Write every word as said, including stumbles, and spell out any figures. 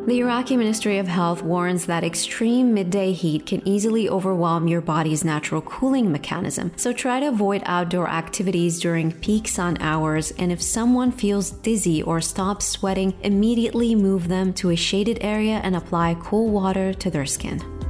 The Iraqi Ministry of Health warns that extreme midday heat can easily overwhelm your body's natural cooling mechanism, so try to avoid outdoor activities during peak sun hours, and if someone feels dizzy or stops sweating, immediately move them to a shaded area and apply cool water to their skin.